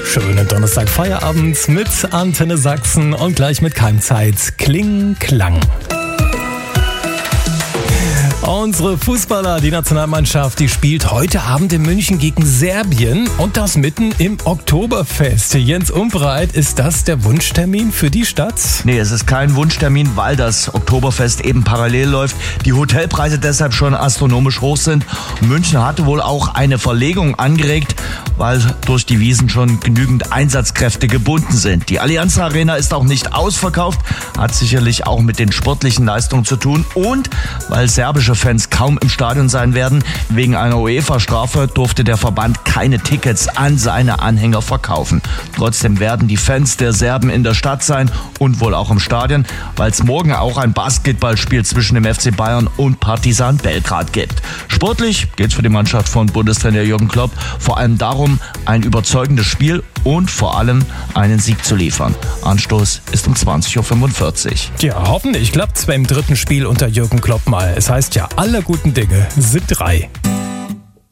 Schönen Donnerstag Feierabend mit Antenne Sachsen und gleich mit Keimzeit. Kling, Klang. Unsere Fußballer, die Nationalmannschaft, die spielt heute Abend in München gegen Serbien und das mitten im Oktoberfest. Jens Umbreit, ist das der Wunschtermin für die Stadt? Nee, es ist kein Wunschtermin, weil das Oktoberfest eben parallel läuft. Die Hotelpreise deshalb schon astronomisch hoch sind. München hatte wohl auch eine Verlegung angeregt, weil durch die Wiesn schon genügend Einsatzkräfte gebunden sind. Die Allianz Arena ist auch nicht ausverkauft, hat sicherlich auch mit den sportlichen Leistungen zu tun und weil serbische Fans kaum im Stadion sein werden. Wegen einer UEFA-Strafe durfte der Verband keine Tickets an seine Anhänger verkaufen. Trotzdem werden die Fans der Serben in der Stadt sein und wohl auch im Stadion, weil es morgen auch ein Basketballspiel zwischen dem FC Bayern und Partizan Belgrad gibt. Sportlich geht es für die Mannschaft von Bundestrainer Jürgen Klopp vor allem darum, ein überzeugendes Spiel und vor allem einen Sieg zu liefern. Anstoß ist um 20.45 Uhr. Ja, hoffentlich klappt es beim dritten Spiel unter Jürgen Klopp mal. Es heißt ja, alle guten Dinge sind 3.